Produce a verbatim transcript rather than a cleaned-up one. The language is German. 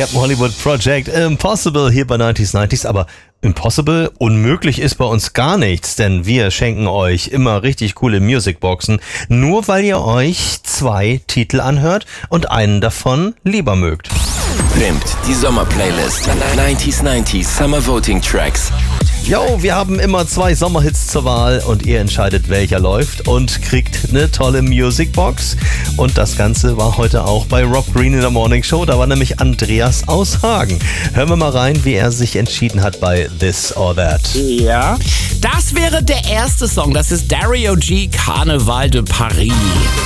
Captain Hollywood Project Impossible hier bei neunzig neunzig, aber Impossible, unmöglich ist bei uns gar nichts, denn wir schenken euch immer richtig coole Musicboxen, nur weil ihr euch zwei Titel anhört und einen davon lieber mögt. Pimpt, die Sommerplaylist. neunzig neunzig Summer Voting Tracks. Jo, wir haben immer zwei Sommerhits zur Wahl und ihr entscheidet, welcher läuft und kriegt eine tolle Musicbox. Und das Ganze war heute auch bei Rob Green in der Morning Show. Da war nämlich Andreas aus Hagen. Hören wir mal rein, wie er sich entschieden hat bei This or That. Ja. Das wäre der erste Song. Das ist Dario G. Carnaval de Paris.